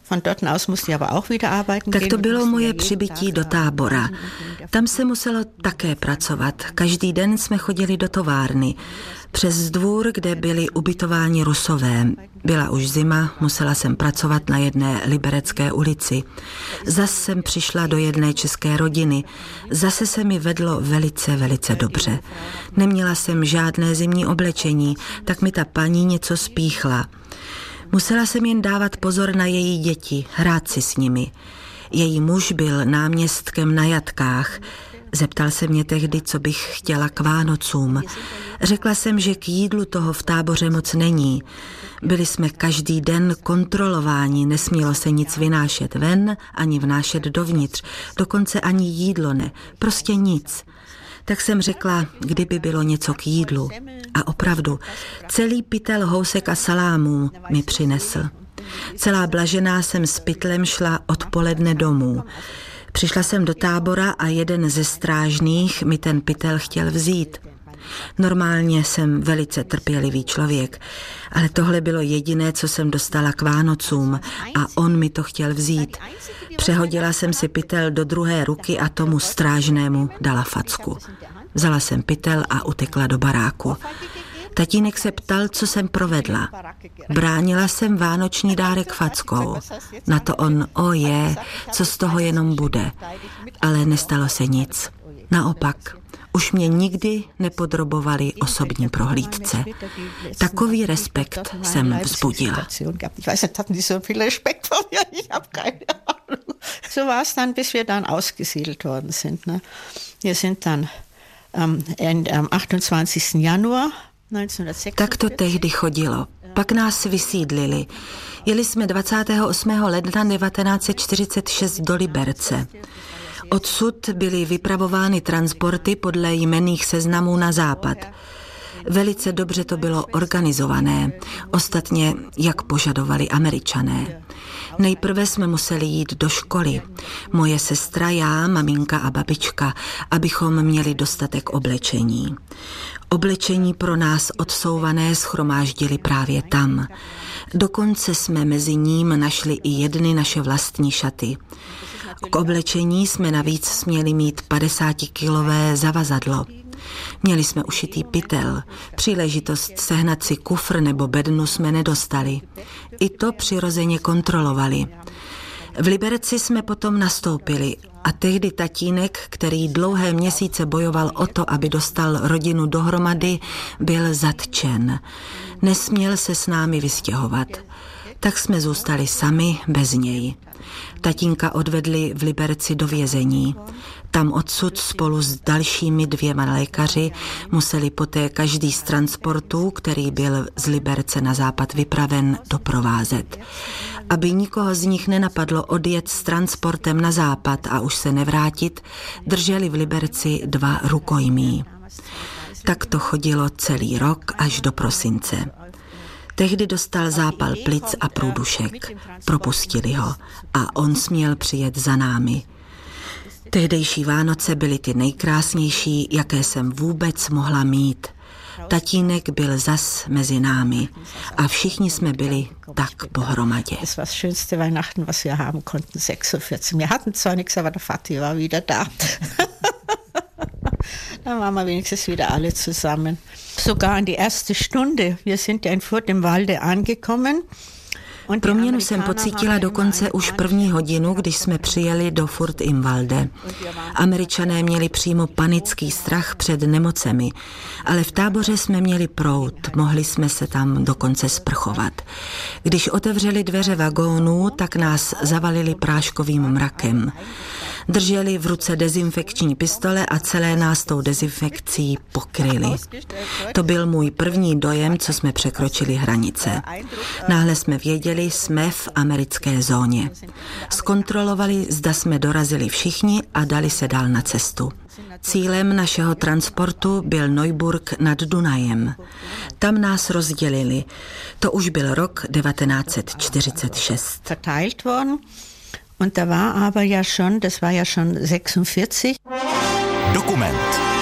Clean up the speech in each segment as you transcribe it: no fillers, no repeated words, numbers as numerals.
Tak to bylo moje přibytí do tábora. Tam se muselo také pracovat. Každý den jsme chodili do továrny. Přes dvůr, kde byli ubytováni Rusové. Byla už zima, musela jsem pracovat na jedné liberecké ulici. Zas jsem přišla do jedné české rodiny. Zase se mi vedlo velice, velice dobře. Neměla jsem žádné zimní oblečení, tak mi ta paní něco spíchla. Musela jsem jen dávat pozor na její děti, hrát si s nimi. Její muž byl náměstkem na jatkách. Zeptal se mě tehdy, co bych chtěla k Vánocům. Řekla jsem, že k jídlu toho v táboře moc není. Byli jsme každý den kontrolováni, nesmělo se nic vynášet ven, ani vnášet dovnitř, dokonce ani jídlo ne, prostě nic. Tak jsem řekla, kdyby bylo něco k jídlu. A opravdu, celý pytel housek a salámů mi přinesl. Celá blažená jsem s pytlem šla odpoledne domů. Přišla jsem do tábora a jeden ze strážných mi ten pytel chtěl vzít. Normálně jsem velice trpělivý člověk, ale tohle bylo jediné, co jsem dostala k Vánocům a on mi to chtěl vzít. Přehodila jsem si pytel do druhé ruky a tomu strážnému dala facku. Vzala jsem pytel a utekla do baráku. Tatínek se ptal, co jsem provedla. Bránila jsem vánoční dárek fackou. Na to on, co z toho jenom bude. Ale nestalo se nic. Naopak, už mě nikdy nepodrobovali osobní prohlídce. Takový respekt jsem vzbudila. So war es dann, bis wir dann ausgesiedelt worden sind. Ne? Wir sind dann am 28. Januar 1946. Tak to tehdy chodilo. Pak nás vysídlili. Jeli jsme 28. ledna 1946 do Liberce. Odsud byly vypravovány transporty podle jmenných seznamů na západ. Velice dobře to bylo organizované, ostatně jak požadovali Američané. Nejprve jsme museli jít do školy. Moje sestra, já, maminka a babička, abychom měli dostatek oblečení. Oblečení pro nás odsouvané shromáždili právě tam. Dokonce jsme mezi ním našli i jedny naše vlastní šaty. K oblečení jsme navíc směli mít 50-kilové zavazadlo. Měli jsme ušitý pytel, příležitost sehnat si kufr nebo bednu jsme nedostali. I to přirozeně kontrolovali. V Liberci jsme potom nastoupili a tehdy tatínek, který dlouhé měsíce bojoval o to, aby dostal rodinu dohromady, byl zatčen. Nesměl se s námi vystěhovat. Tak jsme zůstali sami bez něj. Tatínka odvedli v Liberci do vězení. Tam odsud spolu s dalšími 2 lékaři museli poté každý z transportů, který byl z Liberce na západ vypraven, doprovázet. Aby nikoho z nich nenapadlo odjet s transportem na západ a už se nevrátit, drželi v Liberci 2 rukojmí. Tak to chodilo celý rok až do prosince. Tehdy dostal zápal plic a průdušek. Propustili ho a on směl přijet za námi. Tehdejší Vánoce byly ty nejkrásnější, jaké jsem vůbec mohla mít. Tatínek byl zas mezi námi a všichni jsme byli tak pohromadě. Das war das schönste Weihnachten, was wir haben konnten, 46. Wir hatten zwar nichts, aber der Vati war wieder da. Dann waren wir wenigstens wieder alle zusammen. Sogar in die erste Stunde. Wir sind ja in Furt im Walde angekommen. Proměnu jsem pocítila dokonce už 1. hodinu, když jsme přijeli do Furt im Walde. Američané měli přímo panický strach před nemocemi, ale v táboře jsme měli proud, mohli jsme se tam dokonce sprchovat. Když otevřeli dveře vagónů, tak nás zavalili práškovým mrakem. Drželi v ruce dezinfekční pistole a celé nás tou dezinfekcí pokryli. To byl můj první dojem, co jsme překročili hranice. Náhle jsme věděli, jsme v americké zóně. Zkontrolovali, zda jsme dorazili všichni a dali se dál na cestu. Cílem našeho transportu byl Neuburg nad Dunajem. Tam nás rozdělili. To už byl rok 1946. Und da war aber ja schon, das war ja schon 46. Dokument.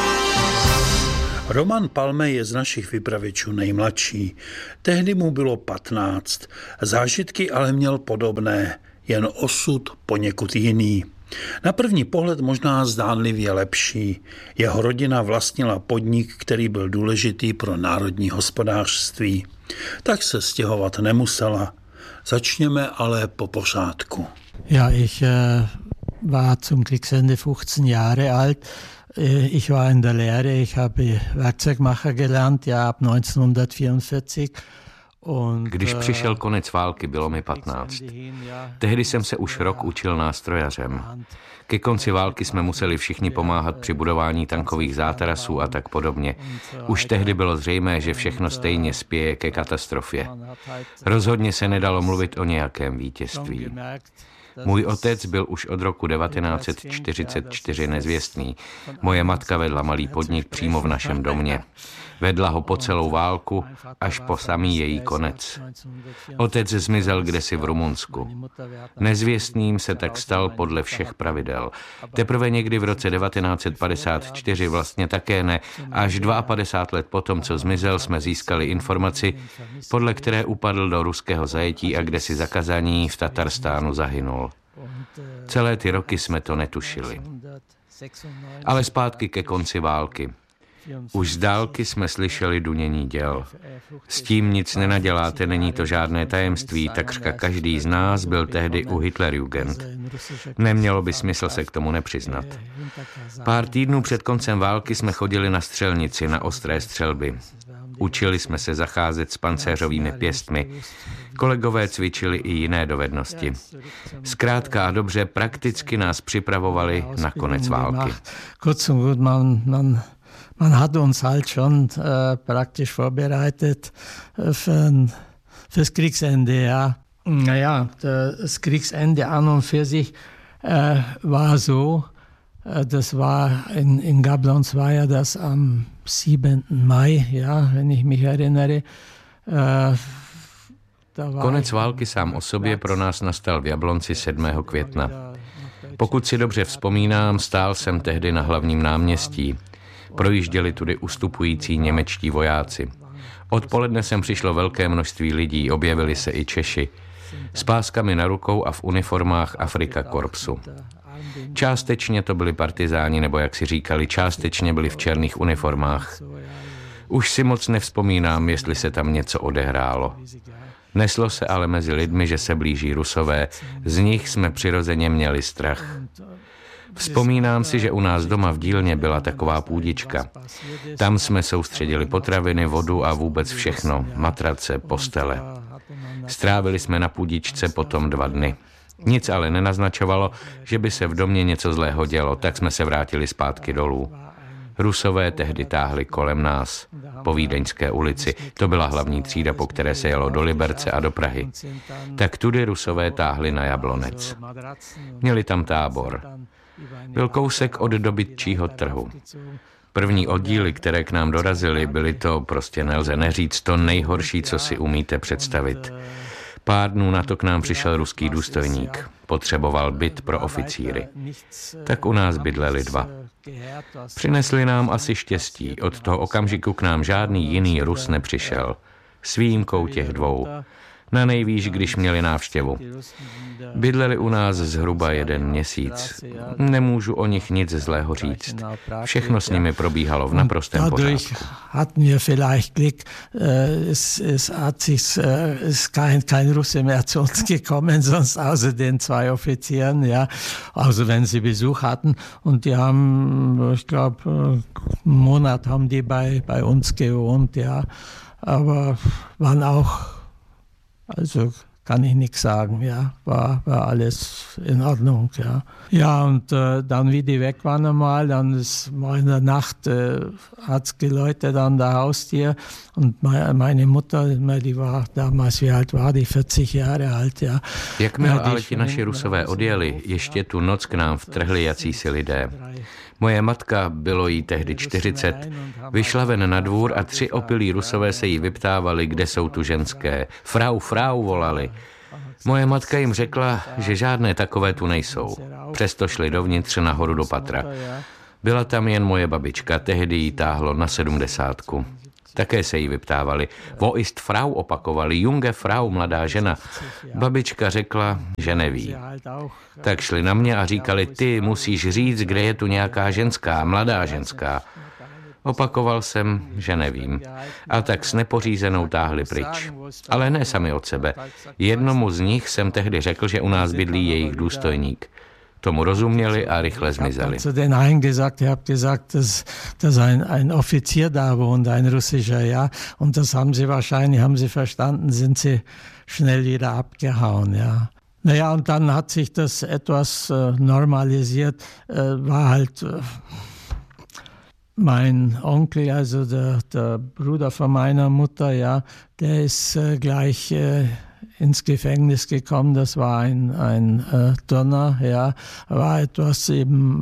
Roman Palme je z našich vypravěčů nejmladší. Tehdy mu bylo 15. Zážitky ale měl podobné. jen osud poněkud jiný. Na první pohled možná zdánlivě lepší. Jeho rodina vlastnila podnik, který byl důležitý pro národní hospodářství. Tak se stěhovat nemusela. Začněme ale po pořádku. Ja, ich war zum Kriegsende 15 Jahre alt. Ich war in der Lehre, ich habe Werkzeugmacher gelernt, ja, ab 1944. Když přišel konec války, bylo mi 15. Tehdy jsem se už rok učil nástrojařem. Ke konci války jsme museli všichni pomáhat při budování tankových zátarasů a tak podobně. Už tehdy bylo zřejmé, že všechno stejně spěje ke katastrofě. Rozhodně se nedalo mluvit o nějakém vítězství. Můj otec byl už od roku 1944 nezvěstný. Moje matka vedla malý podnik přímo v našem domě. Vedla ho po celou válku až po samý její konec. Otec zmizel kdesi v Rumunsku. Nezvěstným se tak stal podle všech pravidel. Teprve někdy v roce 1954, vlastně také ne, až 52 let potom, co zmizel, jsme získali informaci, podle které upadl do ruského zajetí a kdesi za Kazaní v Tatarstánu zahynul. Celé ty roky jsme to netušili. Ale zpátky ke konci války. Už z dálky jsme slyšeli dunění děl. S tím nic nenaděláte, není to žádné tajemství, takřka každý z nás byl tehdy u Hitlerjugend. Nemělo by smysl se k tomu nepřiznat. Pár týdnů před koncem války jsme chodili na střelnici, na ostré střelby. Učili jsme se zacházet s pancéřovými pěstmi. Kolegové cvičili i jiné dovednosti. Zkrátka a dobře, prakticky nás připravovali na konec války. Man hat uns halt schon praktisch vorbereitet fürs Kriegsende, ja. Naja, das Kriegsende an und für sich war so, das war in Gablons war ja das am 7. Mai, ja, wenn ich mich erinnere. Konec války sám o sobě pro nás nastal v Jablonci 7. května. Pokud si dobře vzpomínám, stál jsem tehdy na hlavním náměstí. Projížděli tudy ustupující němečtí vojáci. Odpoledne sem přišlo velké množství lidí, objevili se i Češi. S páskami na rukou a v uniformách Afrika korpsu. Částečně to byli partizáni, nebo jak si říkali, částečně byli v černých uniformách. Už si moc nevzpomínám, jestli se tam něco odehrálo. Neslo se ale mezi lidmi, že se blíží Rusové, z nich jsme přirozeně měli strach. Vzpomínám si, že u nás doma v dílně byla taková půdička. Tam jsme soustředili potraviny, vodu a vůbec všechno, matrace, postele. Strávili jsme na půdičce potom 2 dny. Nic ale nenaznačovalo, že by se v domě něco zlého dělo, tak jsme se vrátili zpátky dolů. Rusové tehdy táhli kolem nás, po Vídeňské ulici. To byla hlavní třída, po které se jelo do Liberce a do Prahy. Tak tudy Rusové táhli na Jablonec. Měli tam tábor. Byl kousek od dobytčího trhu. První oddíly, které k nám dorazily, byly to, prostě nelze neříct, to nejhorší, co si umíte představit. Pár dnů na to k nám přišel ruský důstojník. Potřeboval byt pro oficíry. Tak u nás bydleli 2. Přinesli nám asi štěstí. Od toho okamžiku k nám žádný jiný Rus nepřišel. S výjimkou těch 2. Na nejvýš, když měli návštěvu. Bydleli u nás zhruba 1 měsíc. Nemůžu o nich nic zlého říct. Všechno s nimi probíhalo v naprostém pořádku. Hatten wir vielleicht Glück, ist kein Russe mehr zu uns gekommen, sonst außer den 2 Offizieren, ja, also wenn sie Besuch hatten und die haben, ich glaube, einen Monat haben die bei uns gewohnt, ja, aber waren auch, also kann ich nichts sagen, ja, war alles in Ordnung, ja. Ja, und dann, wie die weg waren einmal, dann ist mal in der Nacht, hat's geläutet an der Haustür und meine Mutter, die war damals, wie alt war die, 40 Jahre alt, ja. Jakmile ale ti naši Rusové odjeli, ještě tu noc k nám vtrhli jacísi lidé. Moje matka, bylo jí tehdy 40, vyšla ven na dvůr a 3 opilí Rusové se jí vyptávali, kde jsou tu ženské. Frau volali. Moje matka jim řekla, že žádné takové tu nejsou. Přesto šli dovnitř nahoru do patra. Byla tam jen moje babička, tehdy jí táhlo na 70. Také se jí vyptávali. Wo ist Frau opakovali, junge Frau, mladá žena. Babička řekla, že neví. Tak šli na mě a říkali, ty musíš říct, kde je tu nějaká ženská, mladá ženská. Opakoval jsem, že nevím. A tak s nepořízenou táhli pryč. Ale ne sami od sebe. Jednomu z nich jsem tehdy řekl, že u nás bydlí jejich důstojník. Tomu rozuměli a rychle zmizeli. Zu den einen gesagt, ihr habt gesagt, dass ein Offizier da wohnt, ein russischer, ja. Und das haben sie verstanden, sind sie schnell wieder abgehauen, ja. Naja, und dann hat sich das etwas normalisiert, war halt mein Onkel, also der Bruder von meiner Mutter, ja, der ist gleich ins Gefängnis gekommen. Das war ein Turner, ja, war etwas eben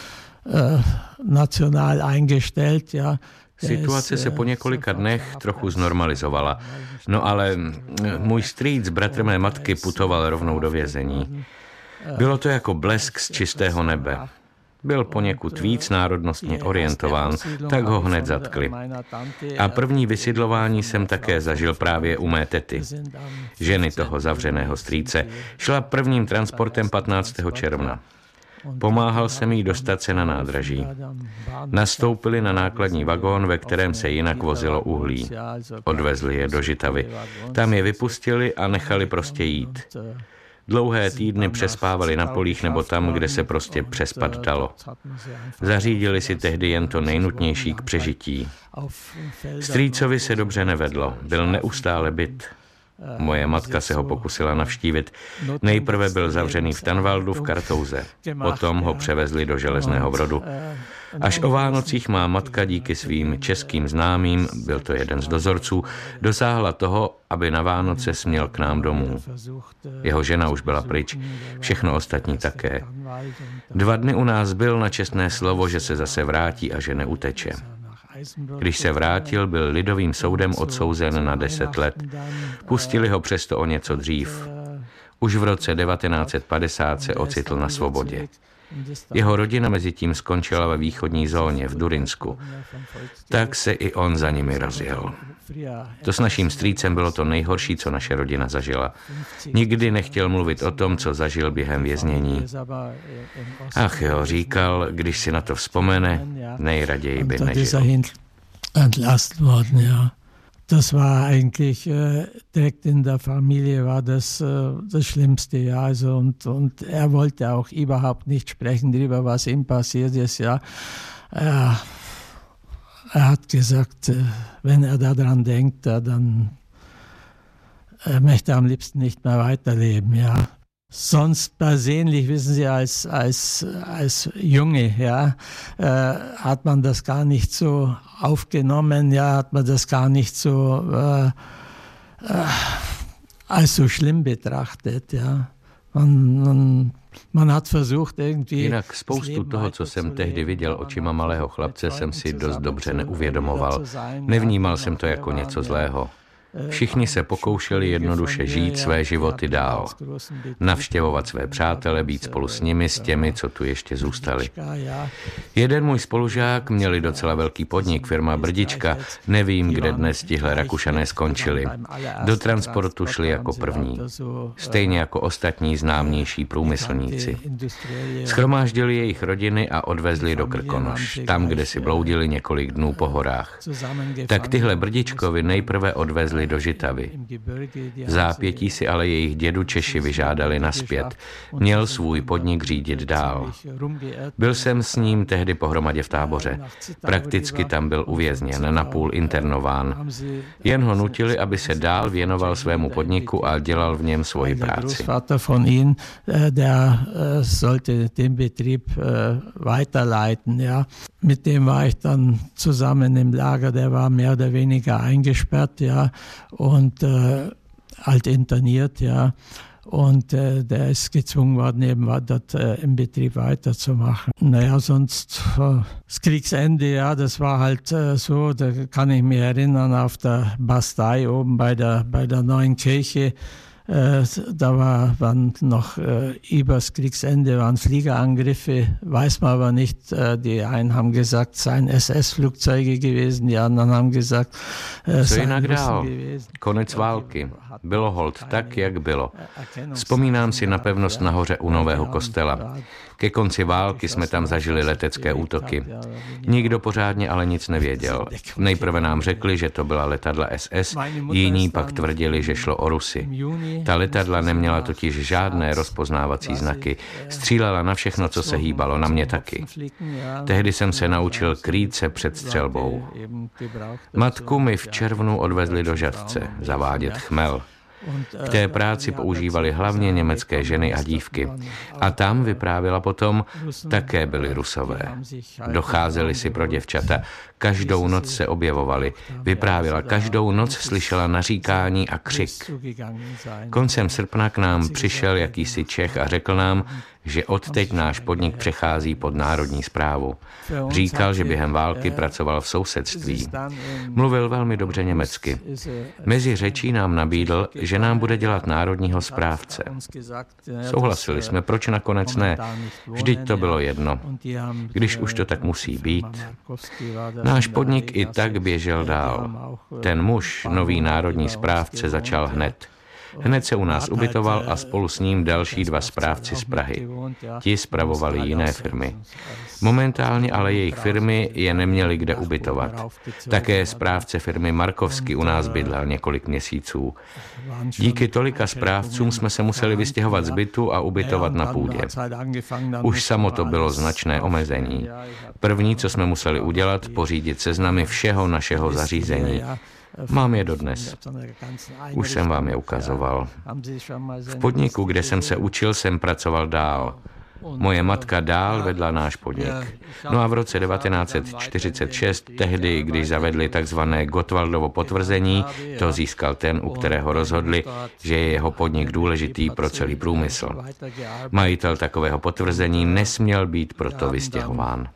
national eingestellt, ja. Situace se po několika dnech trochu znormalizovala. No ale můj strýc, bratr mé matky, putoval rovnou do vězení. Bylo to jako blesk z čistého nebe. Byl poněkud víc národnostně orientován, tak ho hned zatkli. A první vysidlování jsem také zažil právě u mé tety, ženy toho zavřeného strýce. Šla prvním transportem 15. června. Pomáhal jsem jí dostat se na nádraží. Nastoupili na nákladní vagón, ve kterém se jinak vozilo uhlí. Odvezli je do Žitavy. Tam je vypustili a nechali prostě jít. Dlouhé týdny přespávali na polích nebo tam, kde se prostě přespat dalo. Zařídili si tehdy jen to nejnutnější k přežití. Strýcovi se dobře nevedlo, byl neustále bit. Moje matka se ho pokusila navštívit. Nejprve byl zavřený v Tanvaldu v Kartouze. Potom ho převezli do Železného Brodu. Až o Vánocích má matka díky svým českým známým, byl to jeden z dozorců, dosáhla toho, aby na Vánoce směl k nám domů. Jeho žena už byla pryč, všechno ostatní také. 2 dny u nás byl na čestné slovo, že se zase vrátí a že neuteče. Když se vrátil, byl lidovým soudem odsouzen na 10 let. Pustili ho přesto o něco dřív. Už v roce 1950 se ocitl na svobodě. Jeho rodina mezi tím skončila ve východní zóně v Durinsku. Tak se i on za nimi rozjel. To s naším strýcem bylo to nejhorší, co naše rodina zažila. Nikdy nechtěl mluvit o tom, co zažil během věznění. Ach jo, říkal, když si na to vzpomene, nejraději by nežil. Das war eigentlich direkt in der Familie war das Schlimmste, ja. Also und er wollte auch überhaupt nicht sprechen darüber, was ihm passiert ist, ja. Er hat gesagt, wenn er daran denkt, dann möchte er am liebsten nicht mehr weiterleben, ja. Sonst persönlich, wissen Sie, als Junge, ja, hat man das gar nicht so aufgenommen, ja, hat man das gar nicht so als so schlimm betrachtet, ja. Man hat versucht irgendwie. Jinak spoustu toho, co jsem tehdy viděl očima malého chlapce, jsem si dost dobře neuvědomoval. Nevnímal jsem to jako něco zlého. Všichni se pokoušeli jednoduše žít své životy dál. Navštěvovat své přátele, být spolu s nimi, s těmi, co tu ještě zůstali. Jeden můj spolužák měli docela velký podnik, firma Brdička. Nevím, kde dnes tihle Rakušané skončili. Do transportu šli jako první. Stejně jako ostatní známější průmyslníci. Shromáždili jejich rodiny a odvezli do Krkonoš, tam, kde si bloudili několik dnů po horách. Tak tyhle Brdičkovi nejprve odvezli do Žitavy. V zápětí si ale jejich dědu Češi vyžádali nazpět. Měl svůj podnik řídit dál. Byl jsem s ním tehdy pohromadě v táboře. Prakticky tam byl uvězněn, napůl internován. Jen ho nutili, aby se dál věnoval svému podniku a dělal v něm svoji práci. Mit dem war ich dann zusammen im Lager, der war mehr oder weniger eingesperrt, ja, und halt interniert, ja, und der ist gezwungen worden, eben dort im Betrieb weiterzumachen. Naja, sonst das Kriegsende, ja, das war halt so, da kann ich mich erinnern, auf der Bastei oben bei der neuen Kirche, Da waren noch übers Kriegsende waren Fliegerangriffe, weiß man aber nicht. Die einen haben gesagt, seien SS-Flugzeuge gewesen, die anderen haben gesagt, co jinak dál? Konec války. Bylo holt tak, jak bylo. Vzpomínám si na pevnost nahoře u Nového kostela. Ke konci války jsme tam zažili letecké útoky. Nikdo pořádně ale nic nevěděl. Nejprve nám řekli, že to byla letadla SS, jiní pak tvrdili, že šlo o Rusy. Ta letadla neměla totiž žádné rozpoznávací znaky. Střílela na všechno, co se hýbalo, na mě taky. Tehdy jsem se naučil krýt se před střelbou. Matku mi v červnu odvezli do Žatce, zavádět chmel. K té práci používali hlavně německé ženy a dívky. A tam, vyprávěla potom, také byli Rusové. Docházeli si pro děvčata. Každou noc se objevovali. Vyprávěla, každou noc slyšela naříkání a křik. Koncem srpna k nám přišel jakýsi Čech a řekl nám, že odteď náš podnik přechází pod národní správu. Říkal, že během války pracoval v sousedství. Mluvil velmi dobře německy. Mezi řečí nám nabídl, že nám bude dělat národního správce. Souhlasili jsme, proč nakonec ne? Vždyť to bylo jedno. Když už to tak musí být. Náš podnik i tak běžel dál. Ten muž, nový národní správce, začal hned. Hned se u nás ubytoval a spolu s ním další 2 správci z Prahy. Ti spravovali jiné firmy. Momentálně ale jejich firmy je neměly kde ubytovat. Také správce firmy Markovsky u nás bydlel několik měsíců. Díky tolika správcům jsme se museli vystěhovat z bytu a ubytovat na půdě. Už samo to bylo značné omezení. První, co jsme museli udělat, pořídit seznamy všeho našeho zařízení. Mám je dodnes. Už jsem vám je ukazoval. V podniku, kde jsem se učil, jsem pracoval dál. Moje matka dál vedla náš podnik. No a v roce 1946, tehdy, když zavedli takzvané Gottwaldovo potvrzení, to získal ten, u kterého rozhodli, že je jeho podnik důležitý pro celý průmysl. Majitel takového potvrzení nesměl být proto vystěhován.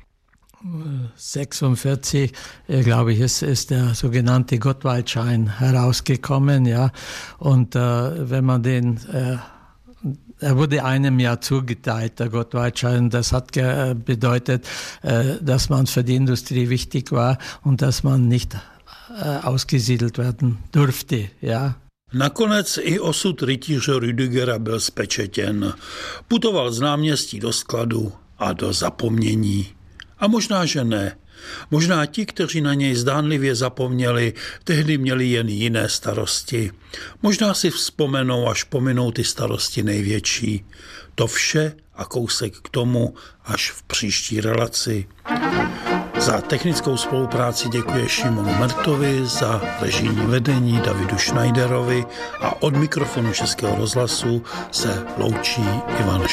46, glaube ich, ist der sogenannte Gottwaldschein herausgekommen, ja. Und wenn man den, er wurde einem Jahr zugeteilt, der Gottwaldschein. Das hat bedeutet, dass man für die Industrie wichtig war und dass man nicht ausgesiedelt werden durfte, ja. Nakonec i osud rytíře Rüdigera byl spečetěn. Putoval z náměstí do skladu a do zapomnění. A možná, že ne. Možná ti, kteří na něj zdánlivě zapomněli, tehdy měli jen jiné starosti. Možná si vzpomenou, až pominou ty starosti největší. To vše a kousek k tomu až v příští relaci. Za technickou spolupráci děkuje Šimonu Mertovi, za režijní vedení Davidu Schneiderovi a od mikrofonu Českého rozhlasu se loučí Ivan